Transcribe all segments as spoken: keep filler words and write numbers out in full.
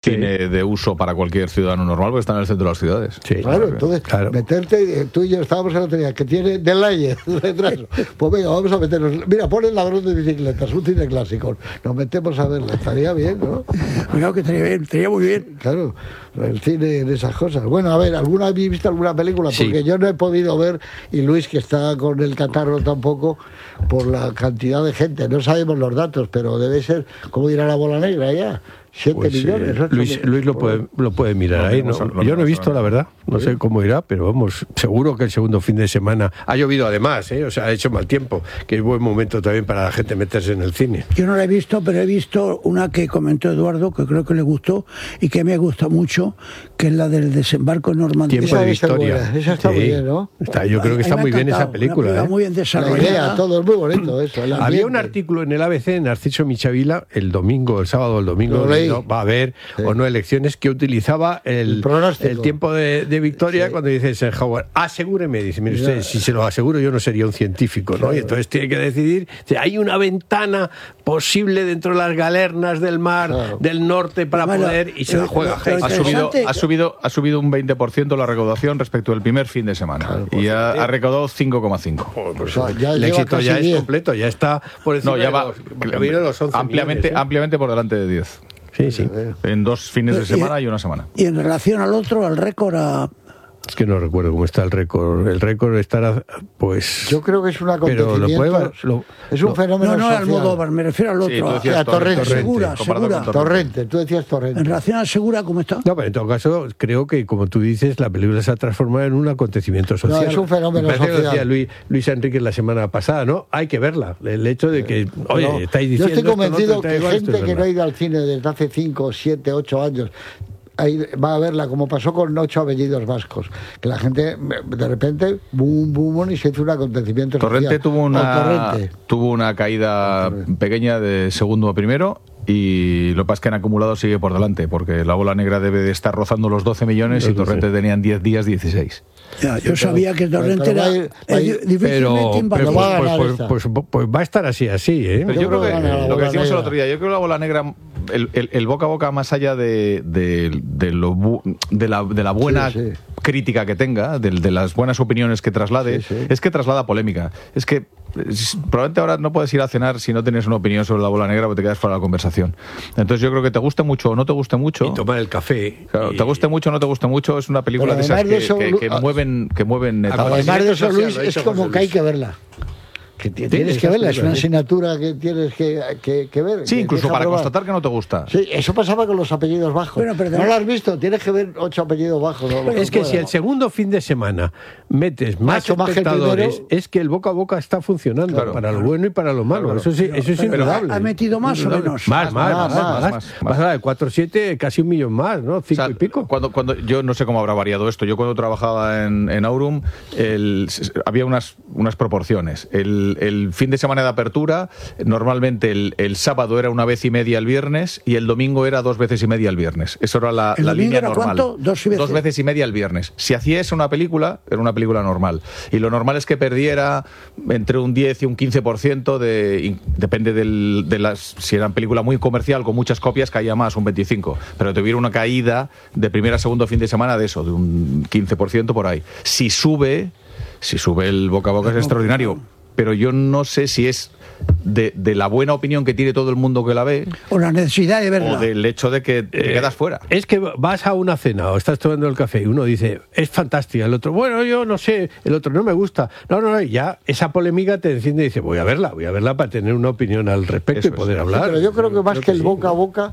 cine de uso para cualquier ciudadano normal, porque está en el centro de las ciudades. Sí, claro, entonces, claro. meterte, tú y yo estábamos en la teoría, que tiene Delaye, retraso. Pues venga, vamos a meternos. Mira, pon el ladrón de bicicletas, un cine clásico. Nos metemos a verla, estaría bien, ¿no? Cuidado que estaría bien, estaría muy bien. Claro, el cine de esas cosas. Bueno, a ver, ¿alguna habéis visto alguna película? Porque sí. Yo no he podido ver, y Luis, que está con el catarro tampoco, por la cantidad de gente. No sabemos los datos, pero debe ser, ¿cómo dirá la bola negra ya? Siete pues, millones. Eh, Luis, millones. Luis lo puede, lo puede mirar no, ahí. No, no, yo no he visto, la verdad. No ¿Sí? sé cómo irá, pero vamos, seguro que el segundo fin de semana ha llovido además, ¿eh? O sea, ha hecho mal tiempo, que es buen momento también para la gente meterse en el cine. Yo no la he visto, pero he visto una que comentó Eduardo, que creo que le gustó y que me gusta mucho, que es la del desembarco en Normandía. Tiempo de Victoria. Esa está sí. muy bien, ¿no? Está, yo creo que está muy bien esa película. Una película ¿eh? muy bien desarrollada. La idea, todo es muy bonito eso. Había un artículo en el A B C, Narciso Michavila, el domingo, el sábado o el domingo, no, va a haber sí. o no elecciones, que utilizaba el, el, el tiempo de, de victoria sí. cuando dice Eisenhower, asegúreme, dice, mire usted, si se lo aseguro yo no sería un científico, ¿no? Claro. Y entonces tiene que decidir, hay una ventana posible dentro de las galernas del mar claro. del norte para bueno, poder, y se la juega. Ha subido, ha, subido, ha subido un veinte por ciento la recaudación respecto al primer fin de semana, claro, y ha, ha recaudado cinco coma cinco. Oh, pues o sea, ya el éxito ya es completo, ya está por encima no, ya va, de los, los once ampliamente, millones, ¿eh? ampliamente por delante de diez. Sí, sí. En dos fines de semana y, y una semana. Y en relación al otro, al récord a... Es que no recuerdo cómo está el récord. El récord estará, pues... Yo creo que es un acontecimiento... Pero lo puede, lo, es un lo, fenómeno No, no, social. Almodóvar, me refiero al otro. Sí, a, a Torrente. Segura, Segura. Torrente, tú decías Torrente. En relación a Segura, ¿cómo está? No, pero en todo caso, creo que, como tú dices, la película se ha transformado en un acontecimiento social. No, es un fenómeno me social. Que lo decía Luis, Luis Enrique la semana pasada, ¿no? Hay que verla. El hecho de que, oye, no, estáis diciendo... Yo estoy convencido esto, no, que gente esto que no ha ido al cine desde hace cinco, siete, ocho años... va a verla, como pasó con ocho apellidos vascos, que la gente de repente boom, boom, boom, y se hizo un acontecimiento Torrente social. tuvo una Torrente. tuvo una caída pequeña de segundo a primero, y lo que pasa es que en acumulado sigue por delante, porque la bola negra debe de estar rozando los doce millones y Torrente tenía en diez días dieciséis. Ya, yo sabía que Torrente era pero, pero pues, pues, pues, pues, pues va a estar así, así, ¿eh? Pero yo, yo creo que, que lo que decíamos negra. el otro día, yo creo que la bola negra, el, el, el boca a boca, más allá de, de, de, lo bu, de, la, de la buena sí, sí. crítica que tenga, de, de las buenas opiniones que traslade, sí, sí. es que traslada polémica. Es que probablemente ahora no puedes ir a cenar si no tienes una opinión sobre la bola negra, porque te quedas fuera de la conversación. Entonces yo creo que te guste mucho o no te guste mucho, y tomar el café, claro, y... te guste mucho o no te guste mucho, es una película de esas que, eso, que, que mueven que mueven etapas. Además de eso, Luis, es como que hay que verla. Que tienes que verla, es una asignatura que tienes que, que, que ver. Sí, que incluso para probar. constatar que no te gusta. Sí, eso pasaba con los apellidos bajos. Bueno, pero no lo has visto, tienes que ver ocho apellidos bajos. ¿no? Es que si el segundo fin de semana metes más Macho, espectadores, más que es que el boca a boca está funcionando, claro, para lo bueno y para lo malo. Claro, claro. Eso sí, eso es indudable. ¿Ha metido más o menos? Más, más, más. más, más, más, más, más, más de cuatro siete, casi un millón más, ¿no? Cinco o sea, y pico. Cuando, cuando, yo no sé cómo habrá variado esto. Yo cuando trabajaba en, en Aurum, el, había unas, unas proporciones. El, el fin de semana de apertura, normalmente el, el sábado era una vez y media el viernes y el domingo era dos veces y media el viernes. Eso era la, la línea normal. ¿Cuánto? ¿Dos veces? Dos veces y media el viernes. Si hacías una película, era una película normal. Y lo normal es que perdiera entre un diez y un quince por ciento de, depende del, de las, si era una película muy comercial con muchas copias, caía más, un veinticinco. Pero tuviera una caída de primer a segundo fin de semana de eso, de un quince por ciento por ahí. Si sube, si sube el boca a boca es extraordinario. Pero yo no sé si es de, de la buena opinión que tiene todo el mundo que la ve, o la necesidad de verla, o del hecho de que te eh, quedas fuera. Es que vas a una cena o estás tomando el café y uno dice, es fantástica, el otro, bueno, yo no sé, el otro no me gusta. No, no, no, ya esa polémica te enciende y dice, voy a verla, voy a verla para tener una opinión al respecto. Eso y poder es. hablar. Sí, pero yo creo que más creo que, que el sí. boca a boca,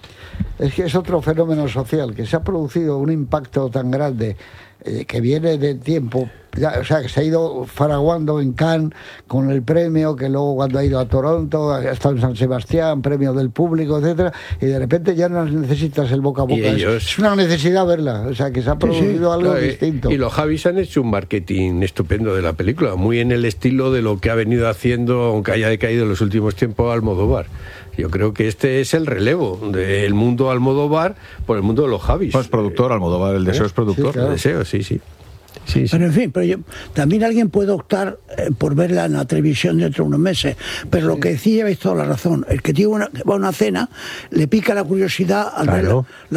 es que es otro fenómeno social, que se ha producido un impacto tan grande, eh, que viene de tiempo, ya, o sea, que se ha ido faraguando en Cannes con el premio, que luego cuando ha ido a Toronto, ha estado en San Sebastián, premio del público, etcétera, y de repente ya no necesitas el boca a boca. Ellos... Es, es una necesidad verla, o sea, que se ha producido sí, sí. algo claro, distinto. Y los Javis han hecho un marketing estupendo de la película, muy en el estilo de lo que ha venido haciendo, aunque haya decaído en los últimos tiempos, Almodóvar. Yo creo que este es el relevo del mundo Almodóvar por el mundo de los Javis. Pues productor, Almodóvar, el deseo ¿Eh? es productor. Sí, claro. El deseo, sí, sí. Sí, sí. Pero en fin, pero yo, también alguien puede optar eh, por verla en la televisión dentro de unos meses. Pero sí. lo que decía, habéis toda la razón. El que tiene una, va a una cena, le pica la curiosidad al claro. verla.